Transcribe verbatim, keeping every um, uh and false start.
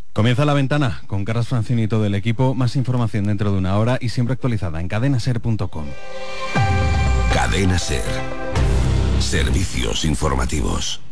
Comienza La Ventana con Carlos Francini y todo el equipo. Más información dentro de una hora y siempre actualizada en cadena ser punto com. Cadena Ser. Servicios informativos.